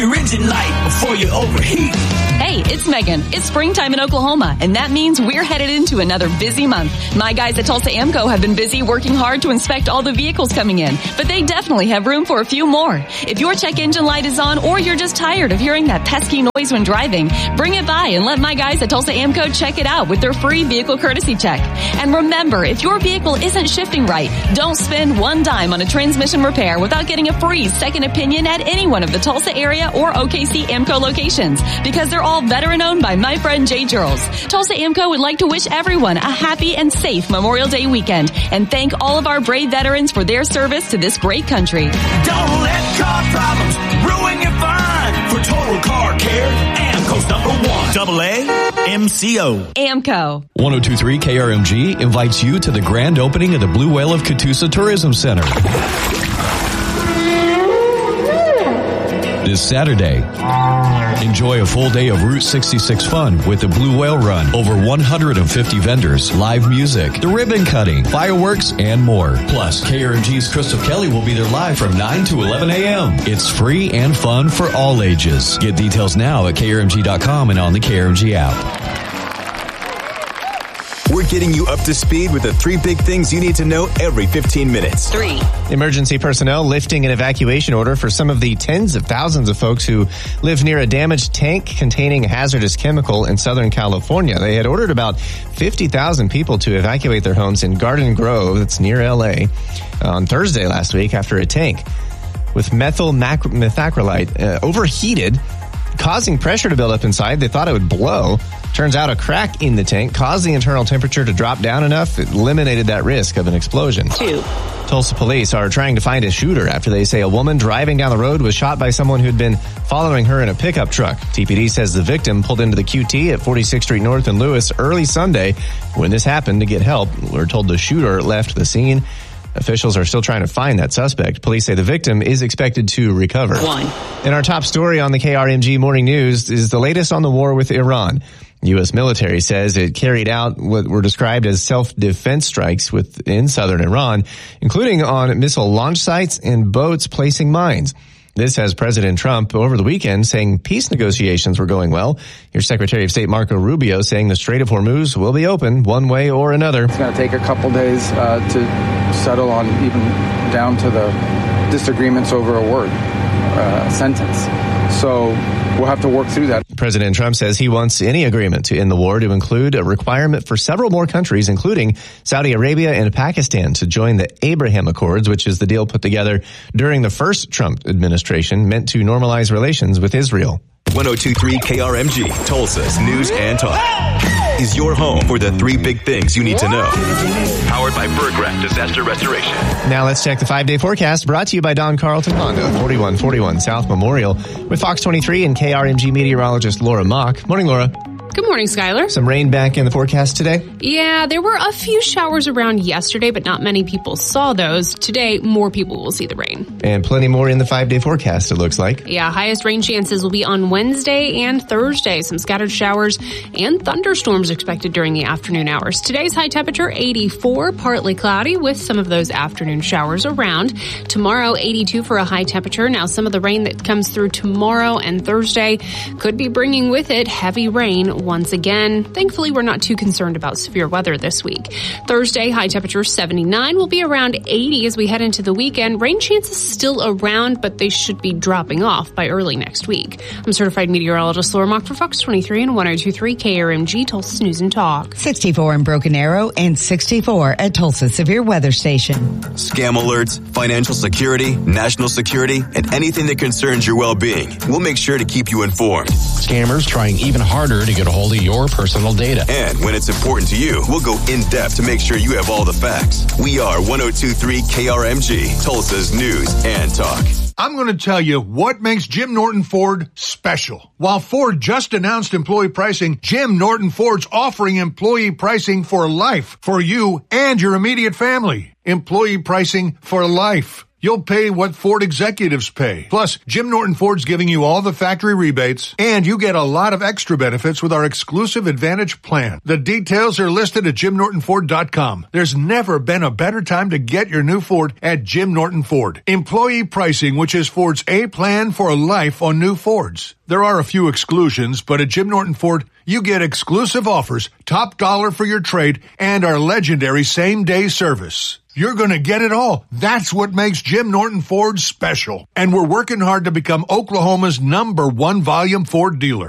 Your engine light before you overheat. Hey, it's Megan. It's springtime in Oklahoma, and that means we're headed into another busy month. My guys at Tulsa AMCO have been busy working hard to inspect all the vehicles coming in, but they definitely have room for a few more. If your check engine light is on or you're just tired of hearing that pesky noise when driving, bring it by and let my guys at Tulsa AMCO check it out with their free vehicle courtesy check. And remember, if your vehicle isn't shifting right, don't spend one dime on a transmission repair without getting a free second opinion at any one of the Tulsa area or OKC AMCO locations, because they're all veteran owned by my friend Jay Girls. Tulsa AMCO would like to wish everyone a happy and safe Memorial Day weekend and thank all of our brave veterans for their service to this great country. Don't let car problems ruin your fun. For total car care, AMCO's #1. AAMCO. AMCO. 102.3 KRMG invites you to the grand opening of the Blue Whale of Catoosa Tourism Center. This Saturday, enjoy a full day of Route 66 fun with the Blue Whale Run. Over 150 vendors, live music, the ribbon cutting, fireworks, and more. Plus, KRMG's Crystal Kelly will be there live from 9 to 11 a.m. It's free and fun for all ages. Get details now at krmg.com and on the KRMG app. We're getting you up to speed with the 3 big things you need to know every 15 minutes. 3. Emergency personnel lifting an evacuation order for some of the tens of thousands of folks who live near a damaged tank containing a hazardous chemical in Southern California. They had ordered about 50,000 people to evacuate their homes in Garden Grove, that's near LA, on Thursday last week after a tank with methyl methacrylate overheated, causing pressure to build up inside. They thought it would blow. Turns out a crack in the tank caused the internal temperature to drop down enough it eliminated that risk of an explosion. 2. Tulsa police are trying to find a shooter after they say a woman driving down the road was shot by someone who'd been following her in a pickup truck. TPD says the victim pulled into the QT at 46th Street North in Lewis early Sunday when this happened to get help. We're told the shooter left the scene. Officials are still trying to find that suspect. Police say the victim is expected to recover. 1. And our top story on the KRMG Morning News is the latest on the war with Iran. U.S. military says it carried out what were described as self-defense strikes within southern Iran, including on missile launch sites and boats placing mines. This has President Trump over the weekend saying peace negotiations were going well. Here's Secretary of State Marco Rubio saying the Strait of Hormuz will be open one way or another. It's going to take a couple days to settle on even down to the disagreements over a word, sentence. So we'll have to work through that. President Trump says he wants any agreement to end the war to include a requirement for several more countries, including Saudi Arabia and Pakistan, to join the Abraham Accords, which is the deal put together during the first Trump administration meant to normalize relations with Israel. 102.3 KRMG, Tulsa's News and Talk, is your home for the 3 big things you need to know. Powered by Berggraf Disaster Restoration. Now let's check the 5-day forecast brought to you by Don Carlton Honda, 4141 South Memorial, with Fox 23 and KRMG meteorologist Laura Mock. Morning, Laura. Good morning, Skylar. Some rain back in the forecast today? Yeah, there were a few showers around yesterday, but not many people saw those. Today, more people will see the rain. And plenty more in the 5-day forecast, it looks like. Yeah, highest rain chances will be on Wednesday and Thursday. Some scattered showers and thunderstorms expected during the afternoon hours. Today's high temperature, 84, partly cloudy with some of those afternoon showers around. Tomorrow, 82 for a high temperature. Now, some of the rain that comes through tomorrow and Thursday could be bringing with it heavy rain once again. Thankfully, we're not too concerned about severe weather this week. Thursday, high temperature 79, will be around 80 as we head into the weekend. Rain chances still around, but they should be dropping off by early next week. I'm certified meteorologist Laura Mock for Fox 23 and 102.3 KRMG, Tulsa's News and Talk. 64 in Broken Arrow and 64 at Tulsa Severe Weather Station. Scam alerts, financial security, national security, and anything that concerns your well-being. We'll make sure to keep you informed. Scammers trying even harder to get a hold of your personal data. And when it's important to you, we'll go in-depth to make sure you have all the facts. We are 102.3 KRMG, Tulsa's News and Talk. I'm going to tell you what makes Jim Norton Ford special. While Ford just announced employee pricing, Jim Norton Ford's offering employee pricing for life for you and your immediate family. Employee pricing for life. You'll pay what Ford executives pay. Plus, Jim Norton Ford's giving you all the factory rebates, and you get a lot of extra benefits with our exclusive Advantage plan. The details are listed at JimNortonFord.com. There's never been a better time to get your new Ford at Jim Norton Ford. Employee pricing, which is Ford's A plan for life on new Fords. There are a few exclusions, but at Jim Norton Ford, you get exclusive offers, top dollar for your trade, and our legendary same-day service. You're going to get it all. That's what makes Jim Norton Ford special. And we're working hard to become Oklahoma's #1 volume Ford dealer.